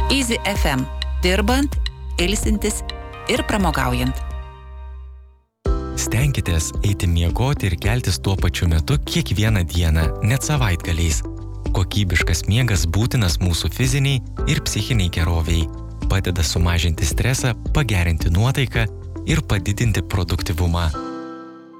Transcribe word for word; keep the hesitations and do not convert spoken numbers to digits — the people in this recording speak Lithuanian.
Easy F M. Dirbant, ilsintis ir pramogaujant. Stenkitės eiti miegoti ir keltis tuo pačiu metu kiekvieną dieną, net savaitgaliais. Kokybiškas miegas būtinas mūsų fiziniai ir psichiniai geroviai. Padeda sumažinti stresą, pagerinti nuotaiką ir padidinti produktyvumą.